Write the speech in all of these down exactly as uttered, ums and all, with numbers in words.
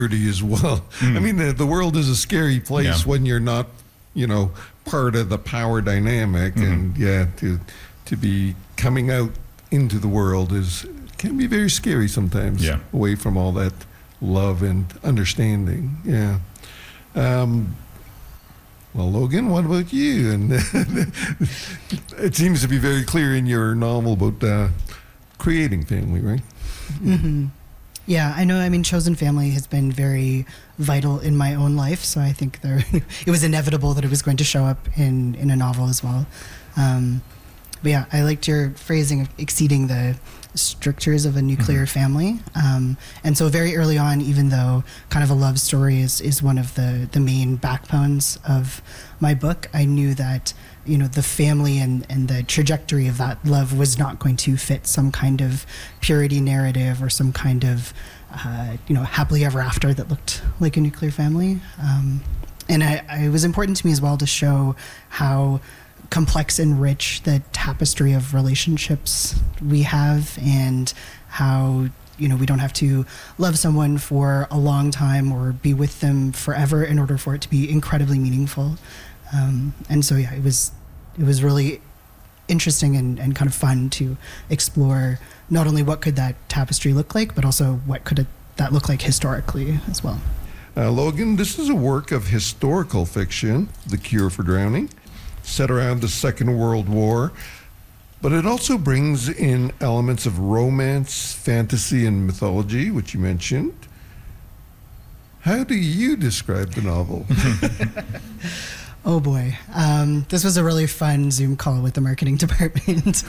as well. Mm. I mean, the, the world is a scary place yeah. when you're not, you know, part of the power dynamic. Mm-hmm. And yeah, to to be coming out into the world is can be very scary sometimes. Yeah. Away from all that love and understanding. Yeah. Um, well, Logan, what about you? And it seems to be very clear in your novel about uh, creating family, right? Mm-hmm. Yeah, I know. I mean, chosen family has been very vital in my own life, so I think there, it was inevitable that it was going to show up in, in a novel as well. Um, but yeah, I liked your phrasing of exceeding the strictures of a nuclear mm-hmm. family. Um, and so very early on, even though kind of a love story is, is one of the, the main backbones of my book, I knew that, you know, the family and, and the trajectory of that love was not going to fit some kind of purity narrative or some kind of, uh, you know, happily ever after that looked like a nuclear family. Um, and I, I, it was important to me as well to show how complex and rich the tapestry of relationships we have, and how, you know, we don't have to love someone for a long time or be with them forever in order for it to be incredibly meaningful. Um, and so, yeah, it was it was really interesting and, and kind of fun to explore not only what could that tapestry look like, but also what could it, that look like historically as well. Uh, Logan, this is a work of historical fiction, The Cure for Drowning, set around the Second World War, but it also brings in elements of romance, fantasy, and mythology, which you mentioned. How do you describe the novel? Oh boy, um, this was a really fun Zoom call with the marketing department.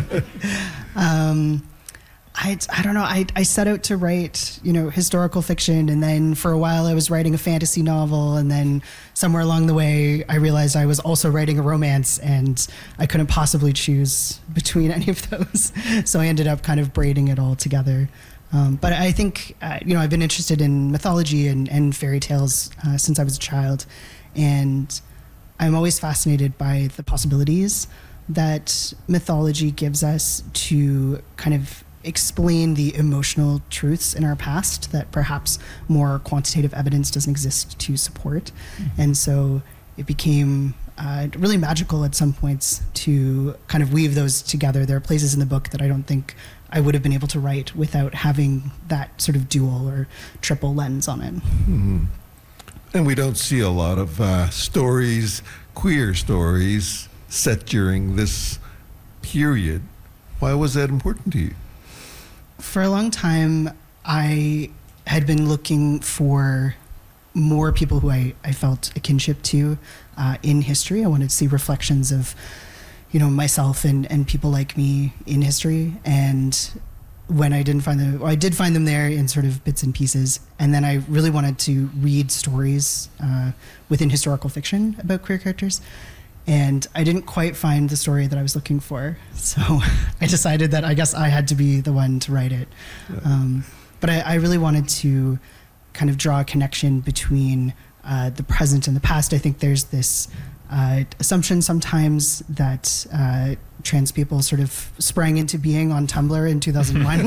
um, I, I don't know, I, I set out to write, you know, historical fiction, and then for a while I was writing a fantasy novel, and then somewhere along the way I realized I was also writing a romance, and I couldn't possibly choose between any of those. So I ended up kind of braiding it all together. Um, but I think, uh, you know, I've been interested in mythology and, and fairy tales uh, since I was a child, and I'm always fascinated by the possibilities that mythology gives us to kind of explain the emotional truths in our past that perhaps more quantitative evidence doesn't exist to support. Mm-hmm. And so it became uh, really magical at some points to kind of weave those together. There are places in the book that I don't think I would have been able to write without having that sort of dual or triple lens on it. Mm-hmm. And we don't see a lot of uh, stories, queer stories, set during this period. Why was that important to you? For a long time, I had been looking for more people who I, I felt a kinship to uh, in history. I wanted to see reflections of, you know, myself and, and people like me in history. And when I didn't find them, well, I did find them there in sort of bits and pieces. And then I really wanted to read stories uh, within historical fiction about queer characters. And I didn't quite find the story that I was looking for. So I decided that I guess I had to be the one to write it. Yeah. Um, but I, I really wanted to kind of draw a connection between uh, the present and the past. I think there's this uh, assumption sometimes that uh, trans people sort of sprang into being on Tumblr in two thousand one.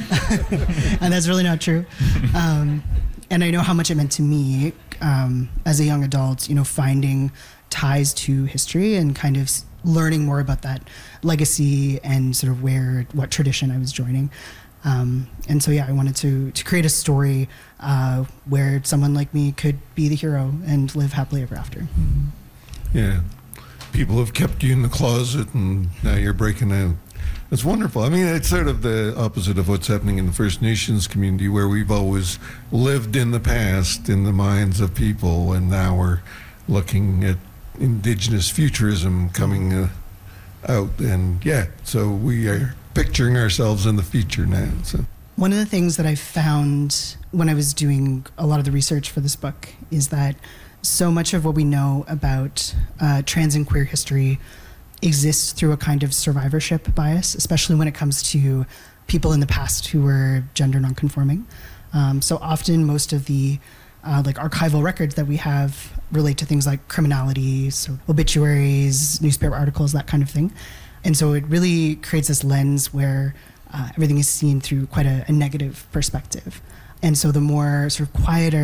And that's really not true. Um, and I know how much it meant to me um, as a young adult, you know, finding ties to history and kind of learning more about that legacy and sort of where, what tradition I was joining. Um, and so, yeah, I wanted to, to create a story uh, where someone like me could be the hero and live happily ever after. Mm-hmm. Yeah. People have kept you in the closet and now you're breaking out. It's wonderful. I mean, it's sort of the opposite of what's happening in the First Nations community, where we've always lived in the past in the minds of people, and now we're looking at Indigenous futurism coming uh, out, and yeah, so we are picturing ourselves in the future now. So one of the things that I found when I was doing a lot of the research for this book is that so much of what we know about uh, trans and queer history exists through a kind of survivorship bias, especially when it comes to people in the past who were gender nonconforming. Um, so often most of the Uh, like archival records that we have relate to things like criminality, so obituaries, newspaper articles, that kind of thing. And so it really creates this lens where uh, everything is seen through quite a, a negative perspective. And so the more sort of quieter